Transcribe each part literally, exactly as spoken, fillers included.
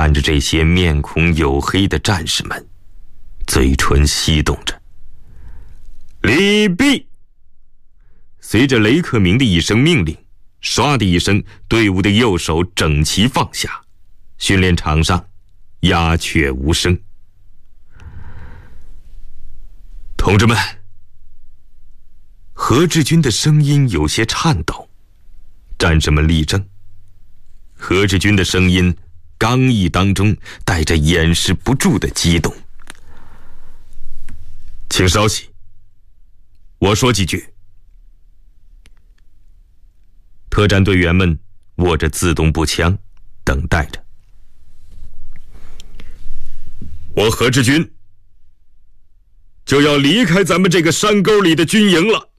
看着这些面孔黝黑的战士们，嘴唇翕动着。礼毕！随着雷克明的一声命令，唰的一声，队伍的右手整齐放下，训练场上鸦雀无声。同志们，何志军的声音有些颤抖。战士们立正。何志军的声音刚毅当中带着掩饰不住的激动。请稍息，我说几句。特战队员们握着自动步枪，等待着。我何志军就要离开咱们这个山沟里的军营了。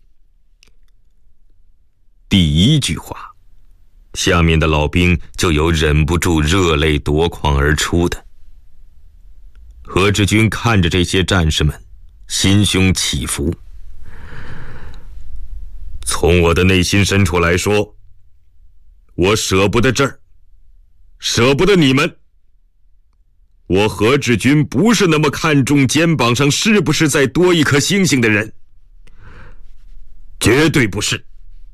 第一句话，下面的老兵就有忍不住热泪夺眶而出的。何志军看着这些战士们，心胸起伏。从我的内心深处来说，我舍不得这儿，舍不得你们。我何志军不是那么看重肩膀上是不是再多一颗星星的人，绝对不是。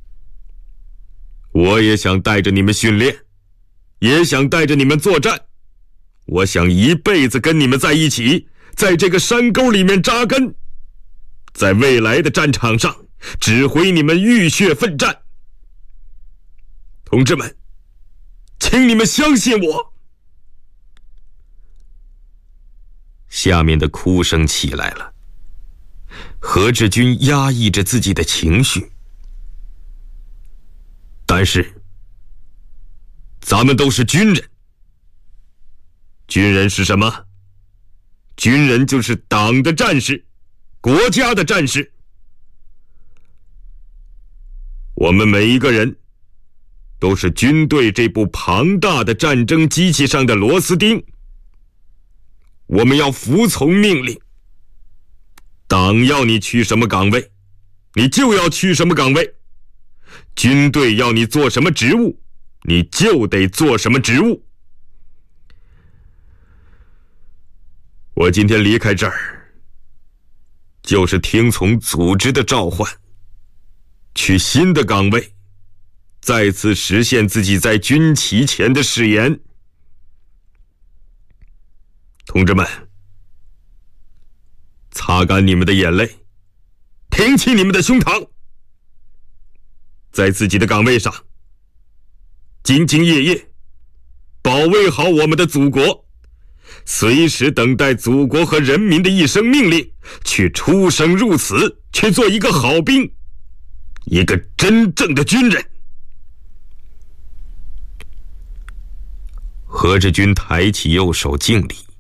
我也想带着你们训练，也想带着你们作战，我想一辈子跟你们在一起，在这个山沟里面扎根，在未来的战场上指挥你们浴血奋战。同志们，请你们相信我。下面的哭声起来了。何志军压抑着自己的情绪，但是咱们都是军人。军人是什么？军人就是党的战士，国家的战士。我们每一个人都是军队这部庞大的战争机器上的螺丝钉，我们要服从命令。党要你去什么岗位，你就要去什么岗位；军队要你做什么职务，你就得做什么职务。我今天离开这儿，就是听从组织的召唤，去新的岗位，再次实现自己在军旗前的誓言。同志们，擦干你们的眼泪，挺起你们的胸膛，在自己的岗位上兢兢业业，保卫好我们的祖国，随时等待祖国和人民的一声命令，去出生入死，去做一个好兵，一个真正的军人。何志军抬起右手敬礼。